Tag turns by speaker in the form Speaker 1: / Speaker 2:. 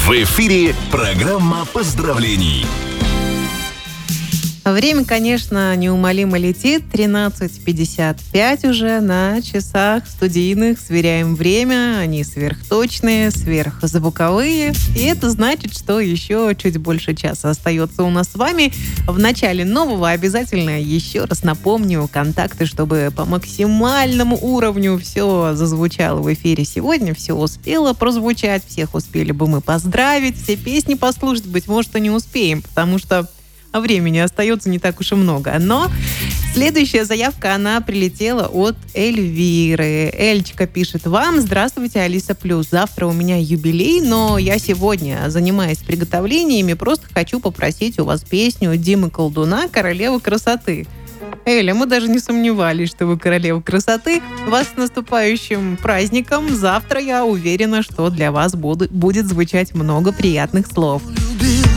Speaker 1: В эфире программа поздравлений.
Speaker 2: Время, конечно, неумолимо летит. 13:55 уже на часах студийных. Сверяем время. Они сверхточные, сверхзвуковые. И это значит, что еще чуть больше часа остается у нас с вами. В начале нового обязательно еще раз напомню контакты, чтобы по максимальному уровню все зазвучало в эфире сегодня. Все успело прозвучать. Всех успели бы мы поздравить. Все песни послушать. Быть может, и не успеем, потому что времени остается не так уж и много. Но следующая заявка, она прилетела от Эльвиры. Эльчика пишет вам: здравствуйте, Алиса Плюс. Завтра у меня юбилей, но я сегодня, занимаясь приготовлениями, просто хочу попросить у вас песню Димы Колдуна «Королева красоты». Эля, мы даже не сомневались, что вы королева красоты. Вас с наступающим праздником. Завтра я уверена, что для вас будет звучать много приятных слов.